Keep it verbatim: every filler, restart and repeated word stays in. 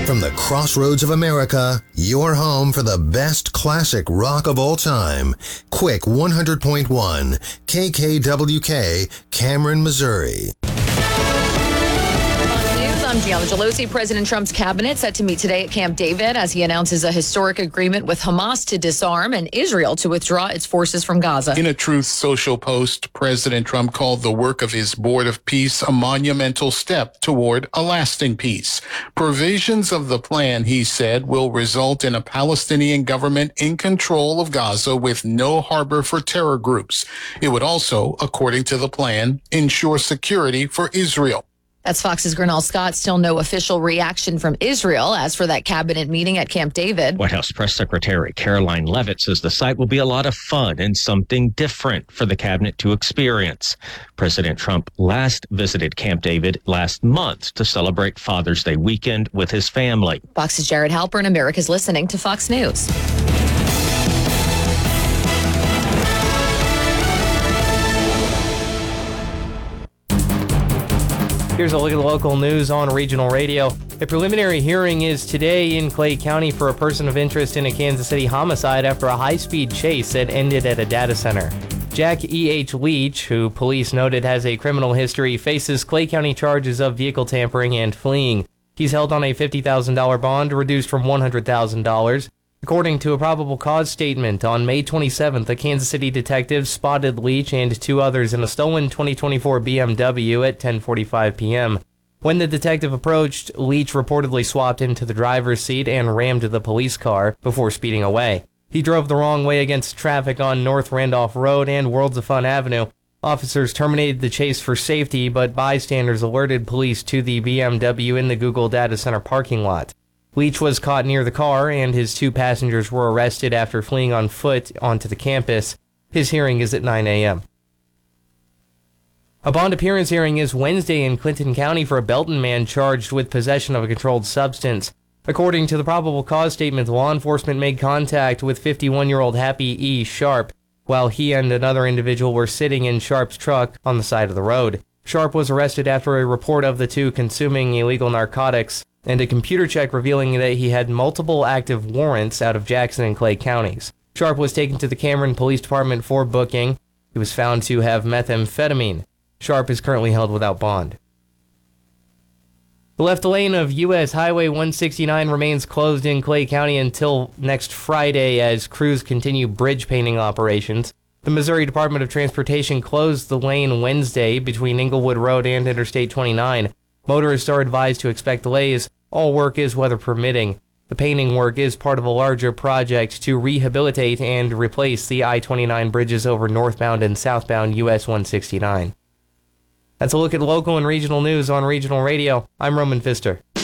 From the crossroads of America, your home for the best classic rock of all time. Quick one hundred point one, K K W K, Cameron, Missouri. I'm Gianna Gelosi. President Trump's cabinet set to meet today at Camp David as he announces a historic agreement with Hamas to disarm and Israel to withdraw its forces from Gaza. In a Truth Social post, President Trump called the work of his Board of Peace a monumental step toward a lasting peace. Provisions of the plan, he said, will result in a Palestinian government in control of Gaza with no harbor for terror groups. It would also, according to the plan, ensure security for Israel. That's Fox's Grinnell Scott. Still no official reaction from Israel as for that cabinet meeting at Camp David. White House Press Secretary Caroline Leavitt says the site will be a lot of fun and something different for the cabinet to experience. President Trump last visited Camp David last month to celebrate Father's Day weekend with his family. Fox's Jared Halpern. America's listening to Fox News. Here's a look at the local news on regional radio. A preliminary hearing is today in Clay County for a person of interest in a Kansas City homicide after a high-speed chase that ended at a data center. Jack E H. Leach, who police noted has a criminal history, faces Clay County charges of vehicle tampering and fleeing. He's held on a fifty thousand dollars bond, reduced from one hundred thousand dollars. According to a probable cause statement, on May twenty-seventh, a Kansas City detective spotted Leach and two others in a stolen twenty twenty-four B M W at ten forty-five p.m. When the detective approached, Leach reportedly swapped into the driver's seat and rammed the police car before speeding away. He drove the wrong way against traffic on North Randolph Road and Worlds of Fun Avenue. Officers terminated the chase for safety, but bystanders alerted police to the B M W in the Google Data Center parking lot. Leach was caught near the car, and his two passengers were arrested after fleeing on foot onto the campus. His hearing is at nine a.m. A bond appearance hearing is Wednesday in Clinton County for a Belton man charged with possession of a controlled substance. According to the probable cause statement, law enforcement made contact with fifty-one-year-old Happy E. Sharp while he and another individual were sitting in Sharp's truck on the side of the road. Sharp was arrested after a report of the two consuming illegal narcotics and a computer check revealing that he had multiple active warrants out of Jackson and Clay counties. Sharp was taken to the Cameron Police Department for booking. He was found to have methamphetamine. Sharp is currently held without bond. The left lane of U S Highway one sixty-nine remains closed in Clay County until next Friday as crews continue bridge painting operations. The Missouri Department of Transportation closed the lane Wednesday between Englewood Road and Interstate twenty-nine. Motorists are advised to expect delays. All work is weather permitting. The painting work is part of a larger project to rehabilitate and replace the I twenty-nine bridges over northbound and southbound U S one sixty-nine. That's a look at local and regional news on Regional Radio. I'm Roman Pfister.